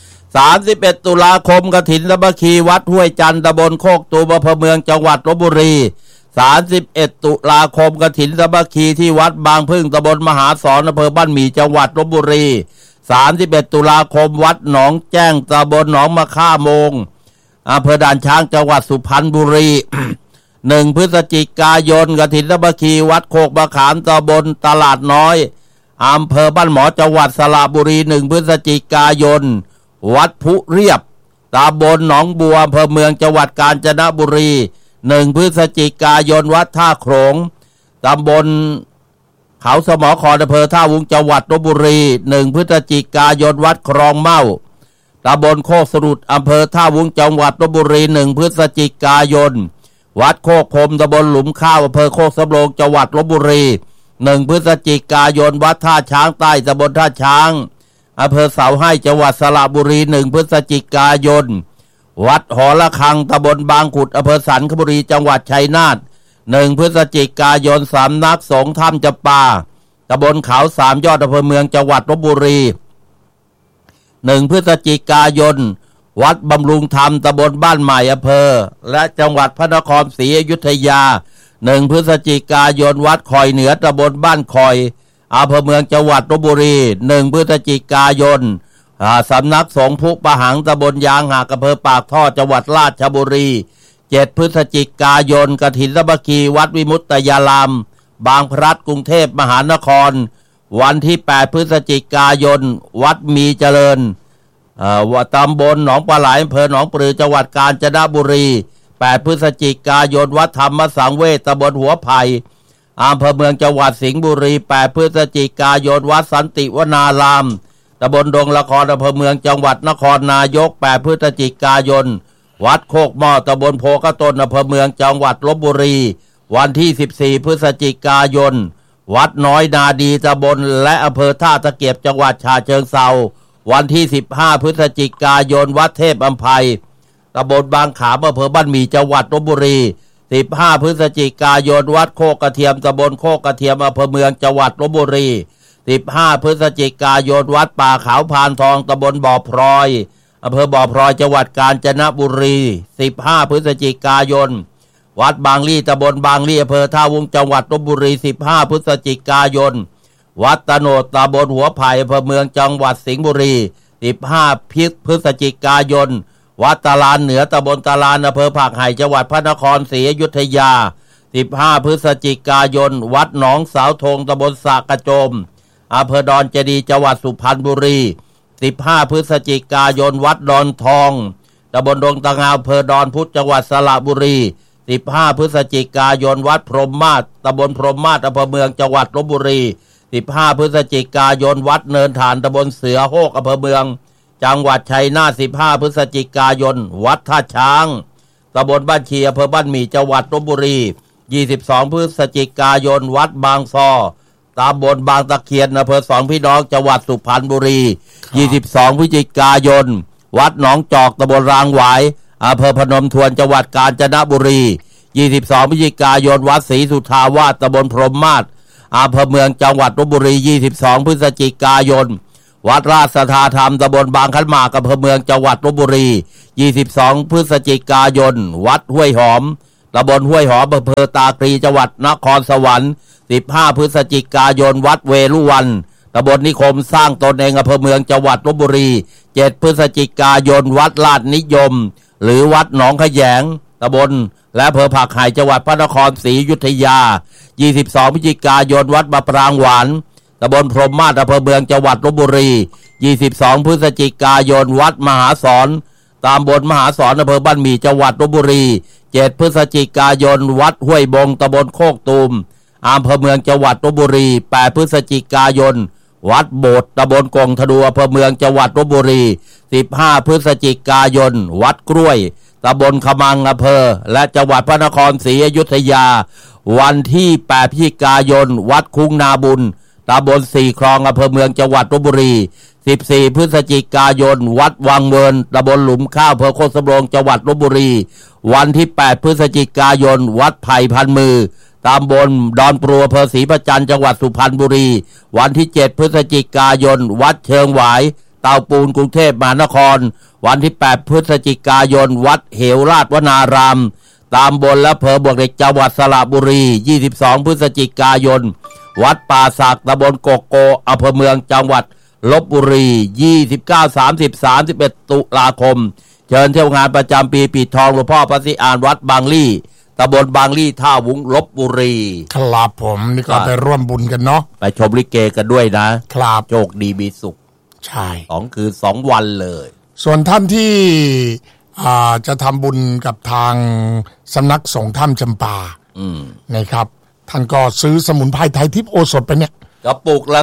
31 ตุลาคมกฐินสามัคคีวัดห้วยจันทร์ตำบลโคกตูมอำเภอเมืองจังหวัดลพบุรี31 ตุลาคมกฐินสามัคคีที่วัดบางพึ่งตำบลมหาสอนอำเภอบ้านหมี่จังหวัดลพบุรี 31 ตุลาคมวัดหนองแจ้งตำบลหนองมะค่าโมงอำเภอด่านช้างจังหวัดสุพรรณบุรี 1 พฤศจิกายนกฐินสามัคคีวัดโคกมะขามตำบลตลาดน้อยอำเภอบ้านหมอจังหวัดสระบุรี 1 พฤศจิกายนวัดพุเรียบตำบลหนองบัวอำเภอเมืองจังหวัดกาญจนบุรี 1 พฤศจิกายนวัดท่าโขงตำบลเขาสมอคออำเภอท่าวุ้งจังหวัดลพบุรี 1 พฤศจิกายนวัดคลองเม่าตำบลโคกสรุดอำเภอท่าวุ้งจังหวัดลพบุรี 1 พฤศจิกายนวัดโคกคมตำบลหลุมข้าวอำเภอโคกสำโรงจังหวัดลพบุรี 1 พฤศจิกายนวัดท่าช้างใต้ตำบลท่าช้างอำเภอเสาให้จังหวัดสระบุรี 1 พฤศจิกายนวัดหอระฆังตำบลบางขุดอำเภอสันคบุรีจังหวัดชัยนาท 1 พฤศจิกายนสำนักสงฆ์ถ้ำจำปาตำบลเขาสามยอดอำเภอเมืองจังหวัดลพบุรี 1 พฤศจิกายนวัดบำรุงธรรมตำบลบ้านใหม่อำเภอและจังหวัดพระนครศรีอยุธยา 1 พฤศจิกายนวัดคอยเหนือตำบลบ้านคอยอำเภอเมืองจังหวัดลพบุรี 1 พฤศจิกายนสำนักสงฆ์พุปะหังตำบลยางหากอำเภอปากท่อจังหวัดราชบุรี 7 พฤศจิกายนกฐินสามัคคีวัดวิมุตตยารามบางพลัดกรุงเทพมหานครวันที่ 8 พฤศจิกายนวัดมีเจริญตำบลหนองปลาไหลอำเภอหนองปลือจังหวัดกาญจนบุรี 8 พฤศจิกายนวัดธรรมสังเวชตำบลหัวไผ่อำเภอเมืองจังหวัดสิงห์บุรี 8 พฤศจิกายนวัดสันติวนารามตำบลดงละครอำเภอเมืองจังหวัดนครนายก 8 พฤศจิกายนวัดโคกหม้อตำบลโพกระต้นอำเภอเมืองจังหวัดลพบุรีวันที่ 14 พฤศจิกายนวัดน้อยนาดีตำบลและอำเภอท่าตะเกียบจังหวัดฉะเชิงเทราวันที่ 15 พฤศจิกายนวัดเทพอำไพตำบลบางขามอำเภอบ้านหมี่จังหวัดลพบุรี 15 พฤศจิกายนวัดโคกกระเทียมตำบลโคกกระเทียมอำเภอเมืองจังหวัดลพบุรี 15 พฤศจิกายนวัดป่าขาวพานทองตำบลบ่อพลอยอำเภอบ่อพลอยจังหวัดกาญจนบุรี 15 พฤศจิกายนวัดบางลี่ตำบลบางลี่อำเภอท่าวุ้งจังหวัดลพบุรี 15 พฤศจิกายนวัดตะโนดตำบลหัวไผ่อำเภอเมืองจังหวัดสิงห์บุรี 15 พฤศจิกายนวัดตะลานเหนือตำบลตะลานอำเภอผักไห่จังหวัดพระนครศรีอยุธยา 15 พฤศจิกายนวัดหนองสาวธงตำบลสะกระโจมอำเภอดอนเจดีย์จังหวัดสุพรรณบุรี 15 พฤศจิกายนวัดดอนทองตำบลดงตะงาวอำเภอดอนพุธจังหวัดสระบุรี 15 พฤศจิกายนวัดพรหมมาศตำบลพรหมมาศอำเภอเมืองจังหวัดลพบุรี 15 พฤศจิกายนวัดเนินฐานตำบลเสือโฮกอำเภอเมืองจังหวัดชัยนาท 15 พฤศจิกายนวัดท่าช้างตำบลบ้านเชียอำเภอบ้านหมี่จังหวัดลพบุรี 22 พฤศจิกายนวัดบางซอตำบลบางตะเคียนอำเภอสองพี่น้องจังหวัดสุพรรณบุรี 22 พฤศจิกายนวัดหนองจอกตำบลรางหวายอำเภอพนมทวนจังหวัดกาญจนบุรี 22 พฤศจิกายนวัดศรีสุทธาวาสตำบลพรหมมาศอำเภอเมืองจังหวัดลพบุรี 22 พฤศจิกายนวัดราชสัทธาธรรมตำบลบางขันหมากอำเภอเมืองจังหวัดลพบุรี 22 พฤศจิกายนวัดห้วยหอมตำบลห้วยหอมอำเภอตาคลีจังหวัดนครสวรรค์ 15 พฤศจิกายนวัดเวรุวันตำบลนิคมสร้างตนเองอำเภอเมืองจังหวัดลพบุรี 7 พฤศจิกายนวัดลาดนิยมหรือวัดหนองขแยงตำบลและอำเภอผักไห่จังหวัดพระนครศรีอยุธยา 22 พฤศจิกายนวัดมะปรางหวานตำบลพรหมมาศอำเภอเมืองจังหวัดลพบุรี 22 พฤศจิกายนวัดมหาสอนตำบลมหาสอนอำเภอบ้านหมี่จังหวัดลพบุรี 7 พฤศจิกายนวัดห้วยบงตำบลโคกตูมอำเภอเมืองจังหวัดลพบุรี 8 พฤศจิกายนวัดโบสถ์ตำบลกงทะดูอำเภอเมืองจังหวัดลพบุรี 15 พฤศจิกายนวัดกล้วยตำบลขมังอำเภอและจังหวัดพระนครศรีอยุธยาวันที่ 8 พฤศจิกายนวัดคุ้งนาบุญตำบลสี่คลองอำเภอเมืองจังหวัดลพบุรี 14 พฤศจิกายนวัดวังเวิร์นตำบลหลุมข้าวอำเภอโคกสำโรงจังหวัดลพบุรีวันที่ 8 พฤศจิกายนวัดไผ่พันมือตำบลดอนปลัวอำเภอศรีประจันจังหวัดสุพรรณบุรีวันที่ 7 พฤศจิกายนวัดเชิงหวายเตาปูนกรุงเทพมหานครวันที่ 8 พฤศจิกายนวัดเหวราชวนารามตำบลและอำเภอบวกเหล็กจังหวัดสระบุรี 22 พฤศจิกายนวัดป่าสักตำบลโกโกอำเภอเมืองจังหวัดลพบุรี29 30 31ตุลาคมเชิญเที่ยวงานประจำปีปิดทองหลวงพ่อพระศรีอานวัดบางลี่ตำบลบางลี่ท่าวุ้งลพบุรีครับผมนี่ก็ไปร่วมบุญกันเนาะไปชมลิเกกันด้วยนะครับโชคดีมีสุขใช่ 2 คืน 2 วันเลยส่วนท่านที่จะทำบุญกับทางสำนักสงฆ์ถ้ำจำปานะครับท่านก็ซื้อสมุนไพรไทยทิพย์โอสถไปเนี่ยกระปุกละ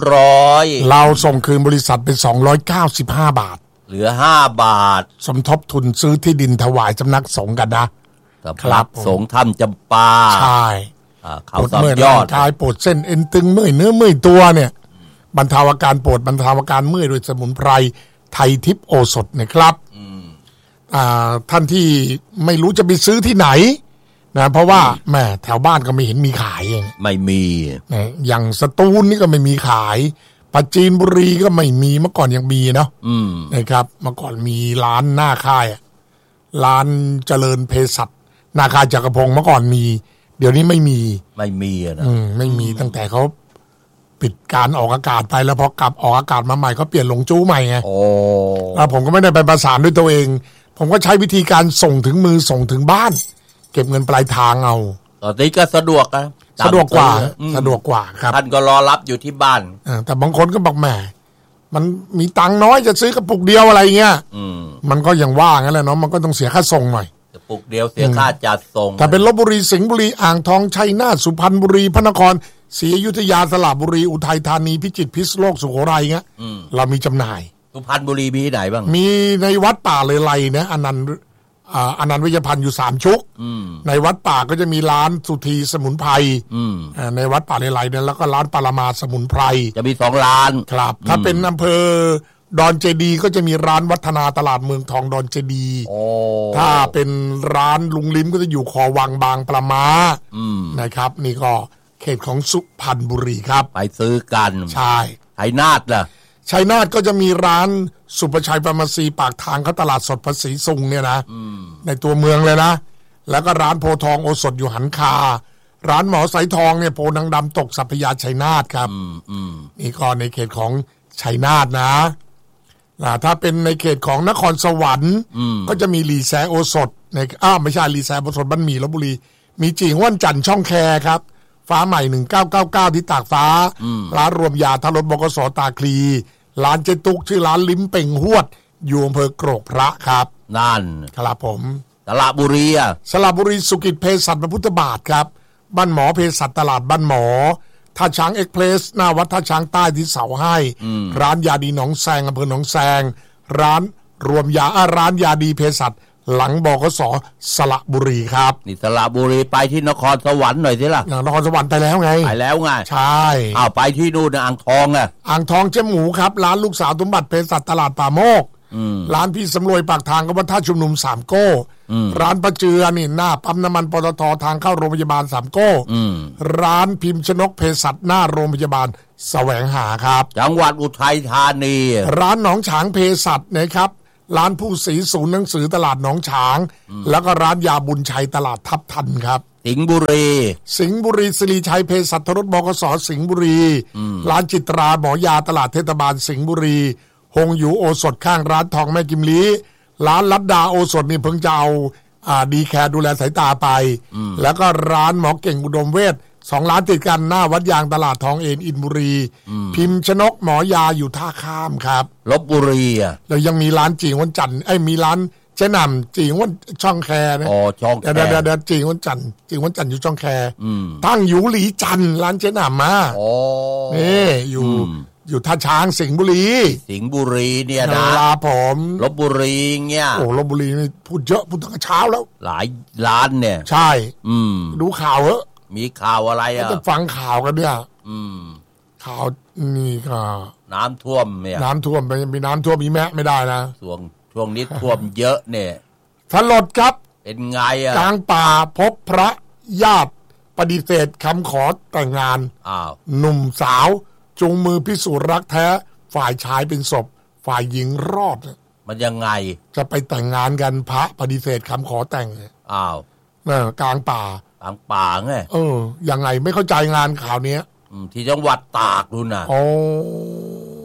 300 เราส่งคืนบริษัทเป็น295 บาทเหลือ5 บาทสมทบทุนซื้อที่ดินถวายสำนักสงฆ์กันนะครับสงฆ์ถ้ำจำปาใช่เขาสามยอดกายปวดเส้นเอ็นตึงเมื่อยเนื้อเมื่อยตัวเนี่ยบรรเทาอาการปวดบรรเทาอาการเมื่อยโดยสมุนไพรไทยทิพย์โอสถนะครับท่านที่ไม่รู้จะไปซื้อที่ไหนนะเพราะว่าแม่แถวบ้านก็ไม่เห็นมีขายไม่มีอย่างสตูลนี่ก็ไม่มีขายปราจีนบุรีก็ไม่มีเมื่อก่อนยังมีเนาะนะครับเมื่อก่อนมีร้านหน้าค่ายร้านเจริญเภสัชหน้าค่ายจักรพงศ์เมื่อก่อนมีเดี๋ยวนี้ไม่มีนะไม่มีตั้งแต่เขาปิดการออกอากาศไปแล้วพอกลับออกอากาศมาใหม่เขาเปลี่ยนหลงจู้ใหม่ไงแล้วผมก็ไม่ได้ไปประสานด้วยตัวเองผมก็ใช้วิธีการส่งถึงมือส่งถึงบ้านเก็บเงินปลายทางเอาตอนนี้ก็สะดวกนะสะดวกกว่าครับท่านก็รอรับอยู่ที่บ้านแต่บางคนก็บอกแหมมันมีตังค์น้อยจะซื้อกระปุกเดียวอะไรเงี้ยมันก็ยังว่างั้นแหละเนาะมันก็ต้องเสียค่าส่งหน่อยกระปุกเดียวเสียค่าจัดส่งถ้าเป็นลพบุรีสิงห์บุรีอ่างทองชัยนาทสุพรรณบุรีพระนครศรีอยุธยาสระบุรีอุทัยธานีพิจิตรพิษณุโลกสุโขทัยเงี้ยเรามีจำหน่ายสุพรรณบุรีมีที่ไหนบ้างมีในวัดป่าเลไลนะอนันต์วิทยาพันธ์อยู่3 ชุกในวัดป่าก็จะมีร้านสุธีสมุนไพรในวัดป่าเลไลเนี่ยแล้วก็ร้านปารามาสมุนไพรจะมี2 ร้านครับถ้าเป็นอำเภอดอนเจดีก็จะมีร้านวัฒนาตลาดเมืองทองดอนเจดีถ้าเป็นร้านลุงลิ้มก็จะอยู่คอวังบางปลาม้านะครับนี่ก็เขตของสุพรรณบุรีครับไปซื้อกันใช่ชัยนาทล่ะชัยนาทก็จะมีร้านสุประชัยฟาร์มาซีปากทางเขาตลาดสดภาษีซุงเนี่ยนะในตัวเมืองเลยนะแล้วก็ร้านโพทองโอสถอยู่หันคาร้านหมอสายทองเนี่ยโพนังดำตกสัพยาชัยนาทครับนี่ก็ในเขตของชัยนาทนะถ้าเป็นในเขตของนครสวรรค์ก็จะมีลีแซโอสถในไม่ใช่ลีแซโอสถบ้านหมี่ลพบุรีมีจีงว่านจันทร์ช่องแคครับฟ้าใหม่1999ที่ตากฟ้าร้านรวมยาทารถบกสตาคลีร้านเจตุกชื่อร้านลิ้มเป่งหวดอยู่อำเภอโกรกพระครับนั่นครับผมสระบุรีสระบุรีสุกิจเภสัชพระพุทธบาทครับบ้านหมอเภสัชตลาดบ้านหมอท่าช้างเอ็กเพรสหน้าวัดท่าช้างใต้ที่เสาให้ร้านยาดีหนองแซงอำเภอหนองแซงร้านรวมยาร้านยาดีเภสัชหลังบกสสระบุรีครับนี่สระบุรีไปที่นครสวรรค์หน่อยสิล่ะนครสวรรค์ไปแล้วไงใช่ไปที่นู่นอ่างทองอ่างทองเจ๊หมูครับร้านลูกสาวสมบัติเภสัชตลาดป่าโมกร้านพี่สำรวยปากทางกับวัดท่าชุมนุม3 โก้ร้านประเจือนี่หน้าปั๊มน้ำมันปตททางเข้าโรงพยาบาล3 โก้ร้านพิมพ์ชนกเภสัชหน้าโรงพยาบาลแสวงหาครับจังหวัดอุทัยธานีร้านหนองฉางเภสัชนะครับร้านผู้ศรีศูนย์หนังสือตลาดหนองฉางแล้วก็ร้านยาบุญชัยตลาดทับทันครับสิงห์บุรีสิริชัยเภสัชรถบกสสิงห์บุรีร้านจิตราหมอยาตลาดเทศบาลสิงห์บุรีฮงอยู่โอสถข้างร้านทองแม่กิมลีร้านลัดดาโอสถนี่เพิ่งจะเอาดีแคร์ดูแลสายตาไปแล้วก็ร้านหมอเก่งอุดมเวช2 ร้านติดกันหน้าวัดยางตลาดทองเอ็นอินบุรีพิมพ์ชนกหมอยาอยู่ท่าข้ามครับลพบุรีแล้วยังมีร้านจีงวันจันทร์มีร้านเจ๊นำจีงวันช่องแคนะช่องแคเดี๋ยวจีงวันจันทร์อยู่ช่องแคตั้งอยู่หลีจันทร์ร้านเจ๊นำมานี่อยู่ท่าช้างสิงห์บุรีเนี่ยนะผมลพบุรีเนี่ยลพบุรีนี่พูดเยอะพูดตั้งแต่เช้าแล้วหลายร้านเนี่ยใช่ดูข่าวเหรอมีข่าวอะไรจะฟังข่าวกันเนี่ยข่าวนี่ก็น้ำท่วมเนี่ยน้ำท่วมมีน้ำท่วมมีแม้ไม่ได้นะช่วงนี้ท่วมเยอะเนี่ยสลดครับเป็นไงกลางป่าพบพระญาติปฏิเสธคำขอแต่งงานหนุ่มสาวจูงมือพิสูจน์รักแท้ฝ่ายชายเป็นศพฝ่ายหญิงรอดมันยังไงจะไปแต่งงานกันพระปฏิเสธคำขอแต่งกลางป่าไงยังไงไม่เข้าใจงานข่าวนี้ที่จังหวัดตากดูนะ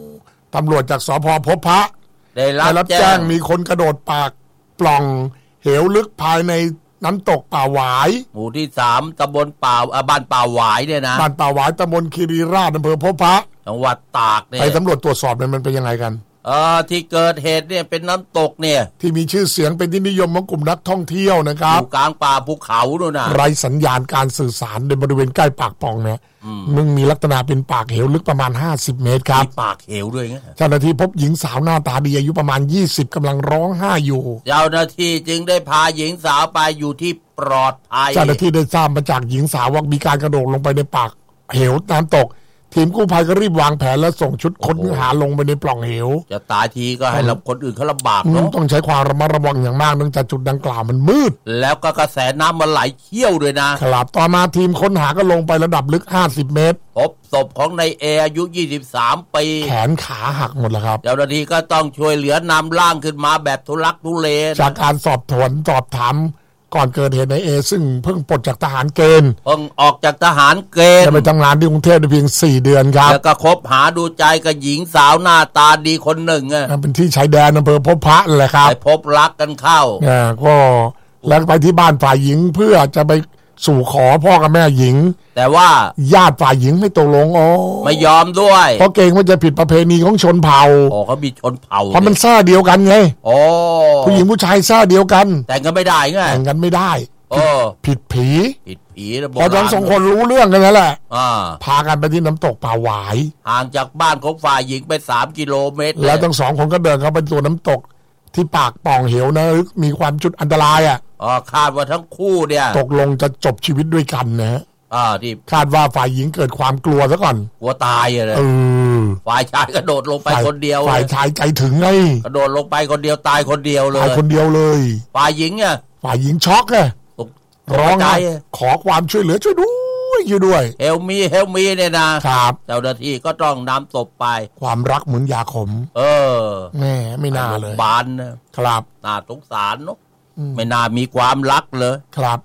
ตำรวจจากสพพบพระได้รับแจ้งมีคนกระโดดปากปล่องเหวลึกภายในน้ำตกป่าหวายหมู่ที่3ตำบลป่าบ้านป่าหวายเนี่ยนะบ้านป่าหวายตำบลคีรีราชอำเภอพบพระจังหวัดตากเนี่ยไปสำรวจตรวจสอบมันเป็นยังไงกันที่เกิดเหตุเนี่ยเป็นน้ำตกเนี่ยที่มีชื่อเสียงเป็นที่นิยมของกลุ่มนักท่องเที่ยวนะครับอยู่กลางป่าภูเขาด้วยนะไร้สัญญาณการสื่อสารในบริเวณใกล้ปากปล่องเนี่ยมึงมีลักษณะเป็นปากเหวลึกประมาณ50เมตรครับปากเหวด้วยไงเจ้าหน้าที่พบหญิงสาวหน้าตาดีอายุประมาณ20กำลังร้องไห้อยู่เจ้าหน้าที่จึงได้พาหญิงสาวไปอยู่ที่ปลอดภัยเจ้าหน้าที่ได้ทราบมาจากหญิงสาวว่ามีการกระโดดลงไปในปากเหวน้ำตกทีมกู้ภัยก็รีบวางแผนและส่งชุดค้นหาลงไปในปล่องเหวจะตายทีก็ให้คนอื่นเขาลำบากเนาะต้องใช้ความระมัดระวังอย่างมากเนื่องจากจุดดังกล่าวมันมืดแล้วก็กระแสน้ำมันไหลเชี่ยวด้วยนะครับต่อมาทีมค้นหาก็ลงไประดับลึก50เมตรพบศพของนายเออายุ23ปีแขนขาหักหมดแล้วครับเจ้าหน้าที่ก็ต้องช่วยเหลือนำร่างขึ้นมาแบบทุลักทุเลจากการสอบถามก่อนเกิดเหตุในเอซึ่งเพิ่งปลดจากทหารเกณฑ์เพิ่งออกจากทหารเกณฑ์จะไปทำงานที่กรุงเทพได้เพียง4เดือนครับแล้วก็คบหาดูใจกับหญิงสาวหน้าตาดีคนหนึ่งเป็นที่ชายแดนอำเภอพบพระแหละครับไปพบรักกันเข้าก็แล้วไปที่บ้านฝ่ายหญิงเพื่อจะไปสู่ขอพ่อกับแม่หญิงแต่ว่าญาติฝ่ายหญิงไม่ตกลงไม่ยอมด้วยเพราะเกรงว่าจะผิดประเพณีของชนเผ่าเขามีชนเผ่าเพราะมันซ่าเดียวกันไงผู้หญิงผู้ชายซ่าเดียวกันแต่งกันไม่ได้ไงแต่งกันไม่ได้ผิดผีพอทั้งสองคนรู้เรื่องกันแล้วแหละพากันไปที่น้ำตกป่าหวายห่างจากบ้านของฝ่ายหญิงไป3 กิโลเมตรแล้วทั้งสองคนก็เดินเข้าไปตัวน้ำตกที่ปากป่องเหวนะมีความจุดอันตรายคาดว่าทั้งคู่เนี่ยตกลงจะจบชีวิตด้วยกันนะที่คาดว่าฝ่ายหญิงเกิดความกลัวซะก่อนกลัวตายเลยฝ่ายชายกระโดดลงไปคนเดียวฝ่ายชายใจถึงไงกระโดดลงไปคนเดียวตายคนเดียวเลยตายคนเดียวเลยฝ่ายหญิงเนี่ยฝ่ายหญิงช็อกเลยร้องไห้ขอความช่วยเหลือช่วยด้วยเฮลมีเนี่ยนะครับเจ้าหน้าที่ก็ต้องนำศพไปความรักเหมือนยาขมแม่ไม่น่าเลยบานนะครับน่าสงสารเนาะไม่น่ามีความรักเลยครับ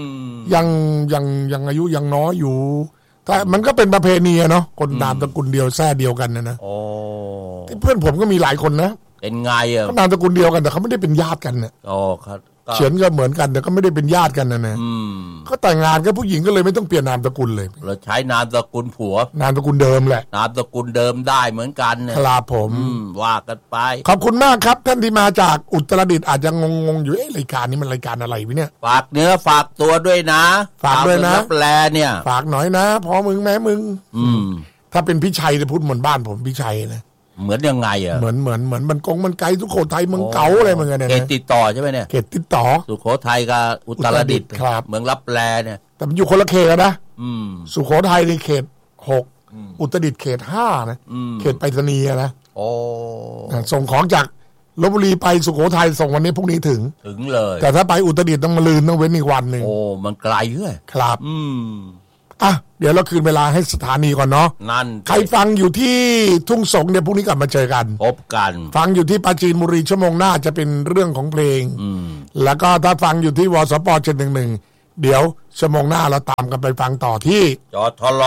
ยังอายุยังน้อยอยู่แต่มันก็เป็นประเพณีเนาะคนนามสกุลเดียวแท้เดียวกันนะเพื่อนผมก็มีหลายคนนะเป็นไงก็นามสกุลเดียวกันแต่เขาไม่ได้เป็นญาติกันเนี่ยครับเขียนก็เหมือนกันแต่ก็ไม่ได้เป็นญาติกันนะก็แต่งงานกับผู้หญิงก็เลยไม่ต้องเปลี่ยนนามสกุลเลยเราใช้นามสกุลผัวนามสกุลเดิมแหละนามสกุลเดิมได้เหมือนกันเนี่ยครับผมว่ากันไปขอบคุณมากครับท่านที่มาจากอุตรดิตถ์อาจจะงงอยู่รายการนี้มันรายการอะไรวะเนี่ยฝากเนื้อฝากตัวด้วยนะฝากด้วยนะแปลเนี่ยฝากหน่อยนะพอมึงแม่มึงถ้าเป็นพี่ชัยจะพูดเหมือนบ้านผมพี่ชัยนะเหมือนยังไงเหมือนมันไกลสุโขทัยเมืองเก่าอะไรเหมือนกันเนี่ยเขตติดต่อใช่ไหมเนี่ยเขตติดต่อสุโขทัยกับอุตรดิตถ์เมืองลับแลเนี่ยแต่มันอยู่คนละเขตนะสุโขทัยในเขต6อุตรดิตถ์เขต5นะเขตไปรษณีย์นะส่งของจากลพบุรีไปสุโขทัยส่งวันนี้พรุ่งนี้ถึงเลยแต่ถ้าไปอุตรดิตถ์ต้องมาลืนต้องเว้นอีกวันนึงมันไกลด้วยครับเดี๋ยวเราคืนเวลาให้สถานีก่อนเนาะนั่นใครฟังอยู่ที่ทุ่งสงเนี่ยพรุ่งนี้กลับมาเจอกันพบกันฟังอยู่ที่ปราจีนบุรีชั่วโมงหน้าจะเป็นเรื่องของเพลงแล้วก็ถ้าฟังอยู่ที่วสป711เดี๋ยวชั่วโมงหน้าเราตามกันไปฟังต่อที่จทล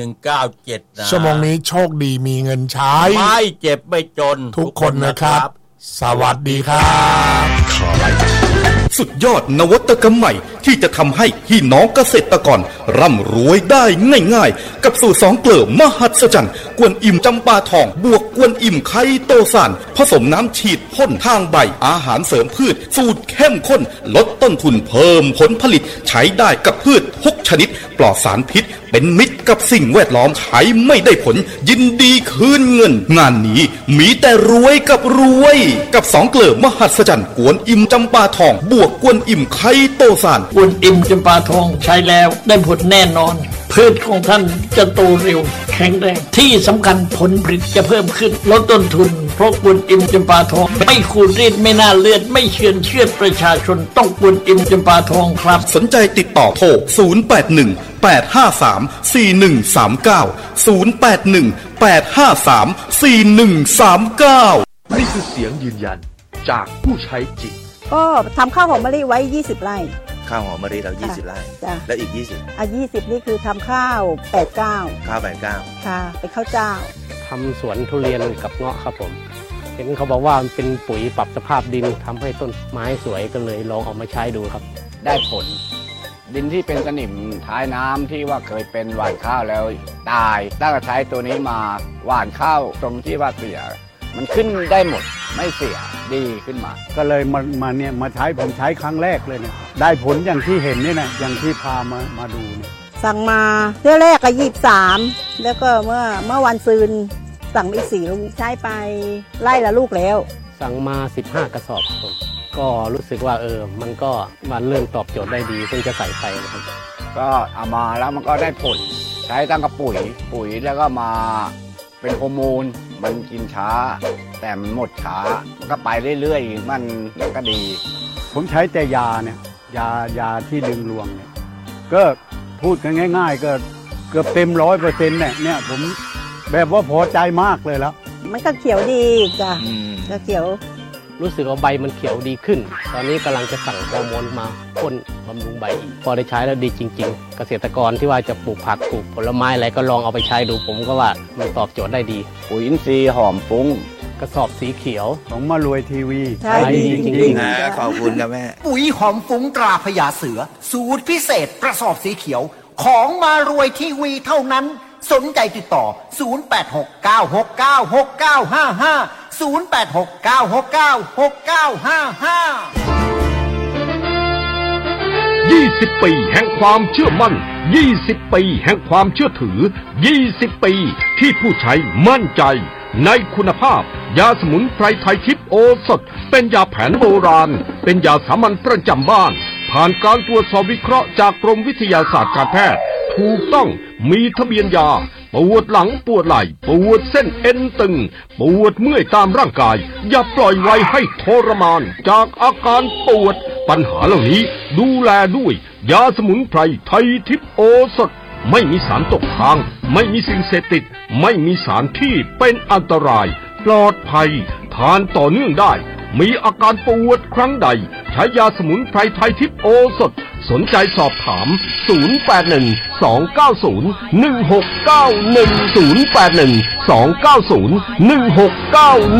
1197นะชั่วโมงนี้โชคดีมีเงินใช้ไม่เจ็บไม่จนทุกคนนะครับสวัสดีครับสุดยอดนวัตกรรมใหม่ที่จะทำให้พี่น้องเกษตรกรร่ำรวยได้ง่ายๆกับสูตร2 เกลือมหัศจรรย์กวนอิ่มจำปาทองบวกกวนอิ่มไคโตซานผสมน้ำฉีดพ่นทางใบอาหารเสริมพืชสูตรเข้มข้นลดต้นทุนเพิ่มผลผลิตใช้ได้กับพืชทุกชนิดปลอดสารพิษเป็นมิตรกับสิ่งแวดล้อมใช้ไม่ได้ผลยินดีคืนเงินงานนี้มีแต่รวยกับรวยกับ2 เกลือมหัศจรรย์กวนอิ่มจำปาทองบวกกวนอิ่มไคโตซานกวนอิ่มจำปาทองใช้แล้วได้ผลแน่นอนพืชของท่านจะโตเร็วแข็งแรงที่สำคัญผลผลิตจะเพิ่มขึ้นลดต้นทุนเพราะกวนอิ่มจำปาทองไม่ขูดรีดไม่น่าเลือดไม่เชือดประชาชนต้องกวนอิ่มจำปาทองครับสนใจติดต่อโทร08185341390818534139 นี่คือเสียงยืนยันจากผู้ใช้จริงก็ทำข้าวหอมมะลิไว้20 ไร่ข้าวหอมมะลิเรา20 ไร่แล้วอีก20 20นี่คือทำข้าว89 ข้าว89 ค่ะเป็นข้าวเจ้าทำสวนทุเรียนกับเงาะครับผมเห็นเขาบอกว่ามันเป็นปุ๋ยปรับสภาพดินทำให้ต้นไม้สวยก็เลยลองเอามาใช้ดูครับได้ผลดินที่เป็นสนิมท้ายน้ำที่ว่าเคยเป็นหว่านข้าวแล้วตายตั้งแต่ใช้ตัวนี้มาหว่านข้าวตรงที่ว่าเสียมันขึ้นได้หมดไม่เสียดีขึ้นมาก็เลยมาใช้ผมใช้ครั้งแรกเลยเนี่ยได้ผลอย่างที่เห็นนี่นะอย่างที่พามาดูเนี่ยสั่งมาเที่ยวแรกก็23แล้วก็เมื่อวันซืนสั่งไป4 ลูกใช้ไปไล่ละลูกแล้วสั่งมา15 กระสอบผมก็รู้สึกว่ามันก็มันเริ่มตอบโจทย์ได้ดีเพิ่งจะใส่ไปนะครับก็เอามาแล้วมันก็ได้ผลใช้ตั้งกับปุ๋ยแล้วก็มาเป็นฮอร์โมนมันกินช้าแต่มันหมดช้ามันก็ไปเรื่อยๆมันก็ดีผมใช้แต่ยาเนี่ยยาที่ดึงรวงเนี่ยก็พูดกันง่ายๆก็เกือบเต็ม100%เนี่ยผมแบบว่าพอใจมากเลยแล้วมันก็เขียวดีจ้ะก็เขียวรู้สึกว่าใบมันเขียวดีขึ้นตอนนี้กำลังจะสั่งฮอร์โมนมาพ่นบำรุงใบอีกพอได้ใช้แล้วดีจริงๆเกษตรกรที่ว่าจะปลูกผักปลูกผลไม้อะไรก็ลองเอาไปใช้ดูผมก็ว่ามันตอบโจทย์ได้ดีปุ๋ยอินทรีย์หอมฟุ้งกระสอบสีเขียวของมารวยทีวีใช่ดีจริงๆนะขอบคุณครับแม่ปุ๋ยหอมฟุ้งตราพญาเสือสูตรพิเศษกระสอบสีเขียวของมารวยทีวีเท่านั้นสนใจติดต่อ0869696955 20 ปีแห่งความเชื่อมั่น20 ปีแห่งความเชื่อถือ20 ปีที่ผู้ใช้มั่นใจในคุณภาพยาสมุนไพรไทยทิพย์โอสถเป็นยาแผนโบราณเป็นยาสามัญประจำบ้านผ่านการตรวจสอบวิเคราะห์จากกรมวิทยาศาสตร์การแพทย์ถูกต้องมีทะเบียนยาปวดหลังปวดไหล่ปวดเส้นเอ็นตึงปวดเมื่อยตามร่างกายอย่าปล่อยไว้ให้ทรมานจากอาการปวดปัญหาเหล่านี้ดูแลด้วยยาสมุนไพรไทยทิพย์โอสถไม่มีสารตกค้างไม่มีสิ่งเสพติดไม่มีสารที่เป็นอันตรายปลอดภัยทานต่อเนื่องได้มีอาการปวดครั้งใดใช้ยาสมุนไพรไทยทิพย์โอสถสนใจสอบถาม0812901691 0812901691